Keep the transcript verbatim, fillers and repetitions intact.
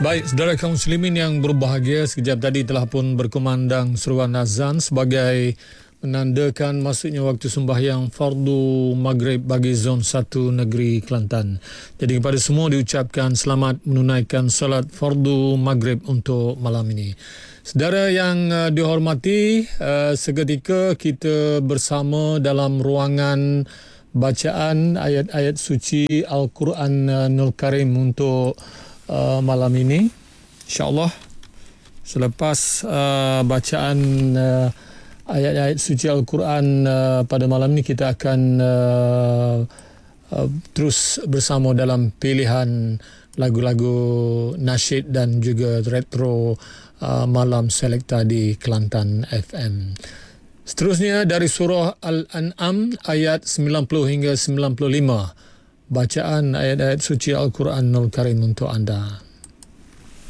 Baik, saudara kaum muslimin yang berbahagia, sekejap tadi telah pun berkumandang seruan azan sebagai menandakan masuknya waktu sembahyang fardu maghrib bagi zon satu negeri Kelantan. Jadi kepada semua diucapkan selamat menunaikan solat fardu maghrib untuk malam ini. Saudara yang uh, dihormati, uh, seketika kita bersama dalam ruangan bacaan ayat-ayat suci Al-Quranul Karim untuk uh, malam ini. InsyaAllah selepas uh, bacaan uh, ayat-ayat suci Al-Quran uh, pada malam ini, kita akan uh, uh, terus bersama dalam pilihan lagu-lagu nasyid dan juga retro uh, malam selekta di Kelantan F M. Seterusnya dari surah Al-An'am ayat sembilan puluh hingga sembilan puluh lima. Bacaan ayat-ayat suci Al-Quranul Karim untuk anda.